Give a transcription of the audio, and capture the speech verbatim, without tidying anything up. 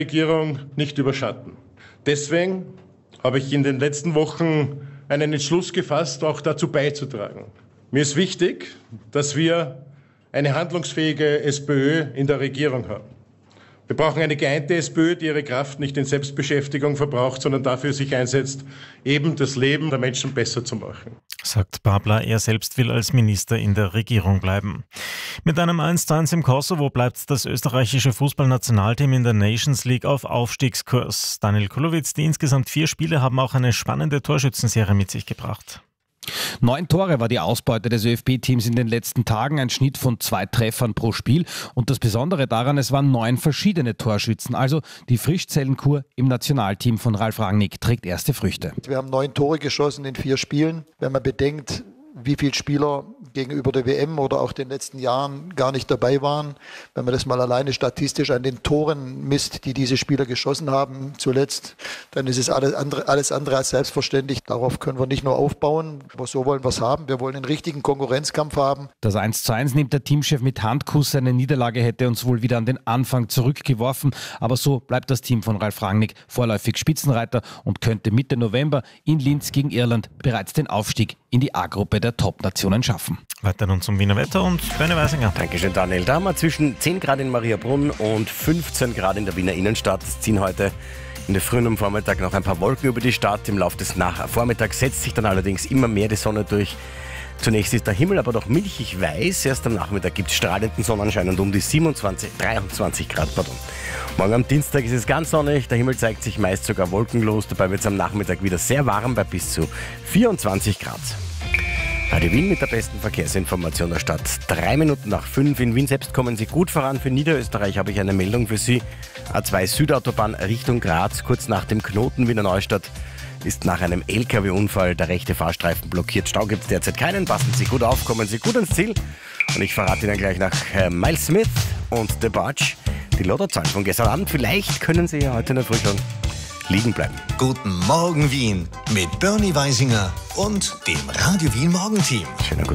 Regierung nicht überschatten. Deswegen habe ich in den letzten Wochen einen Entschluss gefasst, auch dazu beizutragen. Mir ist wichtig, dass wir eine handlungsfähige SPÖ in der Regierung haben. Wir brauchen eine geeinte SPÖ, die ihre Kraft nicht in Selbstbeschäftigung verbraucht, sondern dafür sich einsetzt, eben das Leben der Menschen besser zu machen. Sagt Babler, er selbst will als Minister in der Regierung bleiben. Mit einem eins zu eins im Kosovo bleibt das österreichische Fußballnationalteam in der Nations League auf Aufstiegskurs. Daniel Kulowitz, die insgesamt vier Spiele haben auch eine spannende Torschützenserie mit sich gebracht. Neun Tore war die Ausbeute des ÖFB-Teams in den letzten Tagen, ein Schnitt von zwei Treffern pro Spiel. Und das Besondere daran, es waren neun verschiedene Torschützen. Also die Frischzellenkur im Nationalteam von Ralf Rangnick trägt erste Früchte. Wir haben neun Tore geschossen in vier Spielen. Wenn man bedenkt, wie viele Spieler gegenüber der W M oder auch den letzten Jahren gar nicht dabei waren. Wenn man das mal alleine statistisch an den Toren misst, die diese Spieler geschossen haben zuletzt, dann ist es alles andere, alles andere als selbstverständlich. Darauf können wir nicht nur aufbauen, aber so wollen wir es haben. Wir wollen einen richtigen Konkurrenzkampf haben. Das eins zu eins nimmt der Teamchef mit Handkuss. Seine Niederlage hätte uns wohl wieder an den Anfang zurückgeworfen. Aber so bleibt das Team von Ralf Rangnick vorläufig Spitzenreiter und könnte Mitte November in Linz gegen Irland bereits den Aufstieg in die A-Gruppe der Top-Nationen schaffen. Weiter nun zum Wiener Wetter und Bernie Weisinger. Dankeschön, Daniel. Da haben wir zwischen zehn Grad in Mariabrunn und fünfzehn Grad in der Wiener Innenstadt. Es ziehen heute in der Früh und am Vormittag noch ein paar Wolken über die Stadt. Im Laufe des Nachvormittags setzt sich dann allerdings immer mehr die Sonne durch. Zunächst ist der Himmel aber noch milchig weiß. Erst am Nachmittag gibt es strahlenden Sonnenschein und um die siebenundzwanzig, dreiundzwanzig Grad. Pardon. Morgen am Dienstag ist es ganz sonnig. Der Himmel zeigt sich meist sogar wolkenlos. Dabei wird es am Nachmittag wieder sehr warm bei bis zu vierundzwanzig Grad. Radio Wien mit der besten Verkehrsinformation der Stadt. Drei Minuten nach fünf. In Wien selbst kommen Sie gut voran. Für Niederösterreich habe ich eine Meldung für Sie. A zwei Südautobahn Richtung Graz, kurz nach dem Knoten Wiener Neustadt, ist nach einem L K W-Unfall der rechte Fahrstreifen blockiert. Stau gibt es derzeit keinen. Passen Sie gut auf, kommen Sie gut ins Ziel. Und ich verrate Ihnen gleich nach Miles Smith und The Barge die Lottozahlen von gestern Abend. Vielleicht können Sie ja heute in der Früh schon liegen bleiben. Guten Morgen Wien mit Bernie Weisinger und dem Radio Wien Morgenteam. Schönen guten